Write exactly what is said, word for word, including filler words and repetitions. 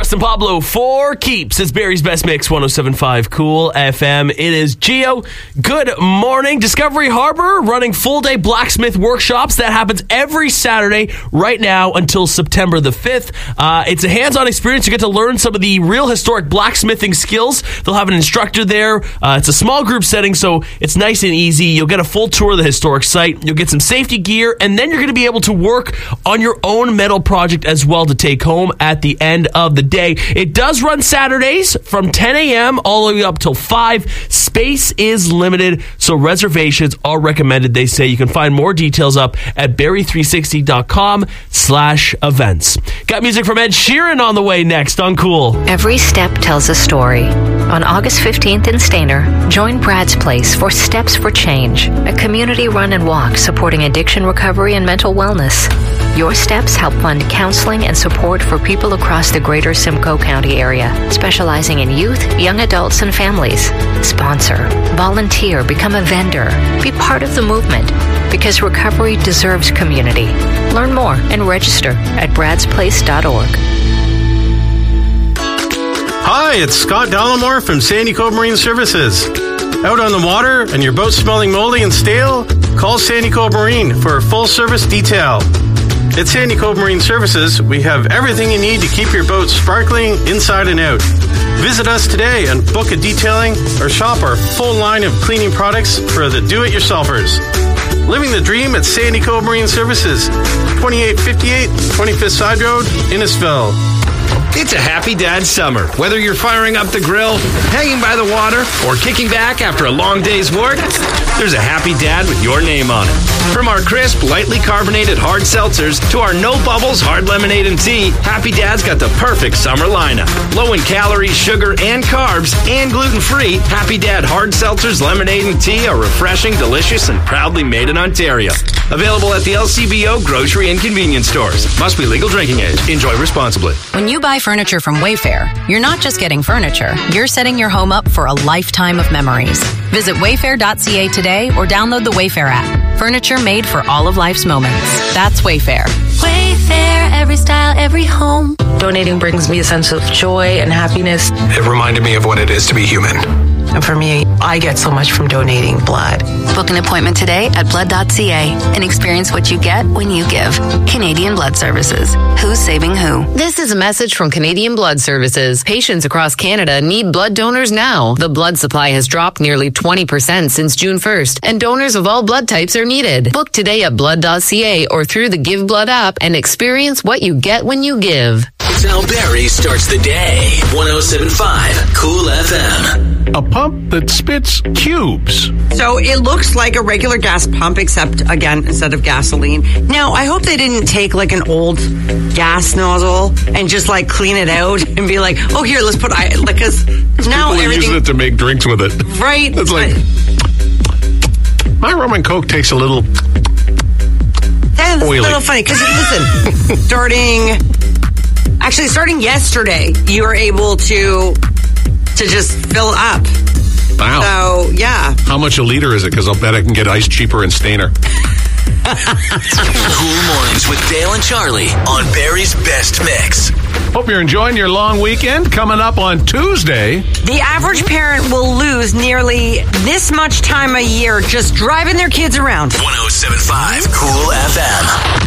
Preston Pablo for Keeps. It's Barry's Best Mix, one oh seven point five Cool F M. It is Geo. Good morning. Discovery Harbor running full-day blacksmith workshops. That happens every Saturday right now until September the fifth. Uh, it's a hands-on experience. You get to learn some of the real historic blacksmithing skills. They'll have an instructor there. Uh, it's a small group setting, so it's nice and easy. You'll get a full tour of the historic site. You'll get some safety gear, and then you're going to be able to work on your own metal project as well to take home at the end of the day. It does run Saturdays from ten a.m. all the way up till five. Space is limited, so reservations are recommended. They say you can find more details up at barry three sixty dot com slash events. Got music from Ed Sheeran on the way next on Cool. Every step tells a story. On August fifteenth in Stayner, join Brad's Place for Steps for Change, a community run and walk supporting addiction recovery and mental wellness. Your steps help fund counseling and support for people across the greater Simcoe County area, specializing in youth, young adults, and families. Sponsor, volunteer, become a vendor. Be part of the movement, because recovery deserves community. Learn more and register at brads place dot org. Hi, it's Scott Dallimore from Sandy Cove Marine Services. Out on the water and your boat smelling moldy and stale? Call Sandy Cove Marine for a full-service detail. At Sandy Cove Marine Services, we have everything you need to keep your boat sparkling inside and out. Visit us today and book a detailing or shop our full line of cleaning products for the do-it-yourselfers. Living the dream at Sandy Cove Marine Services, twenty-eight fifty-eight twenty-fifth Side Road, Innisfil. It's a happy dad summer. Whether you're firing up the grill, hanging by the water, or kicking back after a long day's work, there's a happy dad with your name on it. From our crisp, lightly carbonated hard seltzers to our no bubbles hard lemonade and tea, Happy Dad's got the perfect summer lineup. Low in calories, sugar, and carbs, and gluten-free, Happy Dad hard seltzers, lemonade, and tea are refreshing, delicious, and proudly made in Ontario. Available at the L C B O grocery and convenience stores. Must be legal drinking age. Enjoy responsibly. When you buy furniture from Wayfair, you're not just getting furniture, you're setting your home up for a lifetime of memories. Visit wayfair dot c a today or download the Wayfair app. Furniture made for all of life's moments. That's Wayfair. Wayfair, every style, every home. Donating brings me a sense of joy and happiness. It reminded me of what it is to be human. And for me, I get so much from donating blood. Book an appointment today at blood dot c a and experience what you get when you give. Canadian Blood Services. Who's saving who? This is a message from Canadian Blood Services. Patients across Canada need blood donors now. The blood supply has dropped nearly twenty percent since June first, and donors of all blood types are needed. Book today at blood dot c a or through the Give Blood app and experience what you get when you give. It's how Barry starts the day. one oh seven point five Cool F M. A pump that spits cubes. So it looks like a regular gas pump, except, again, instead of gasoline. Now, I hope they didn't take, like, an old gas nozzle and just, like, clean it out and be like, oh, here, let's put... I like, because now people are everything... using it to make drinks with it. Right. It's like... My rum and Coke takes a little... That's oily. a little funny, because, listen, starting... Actually, starting yesterday, you were able to... to just fill up. Wow. So, yeah. How much a liter is it? Because I'll bet I can get ice cheaper in Stayner. Cool Mornings with Dale and Charlie on Barry's Best Mix. Hope you're enjoying your long weekend. Coming up on Tuesday. The average parent will lose nearly this much time a year just driving their kids around. one oh seven point five Cool F M.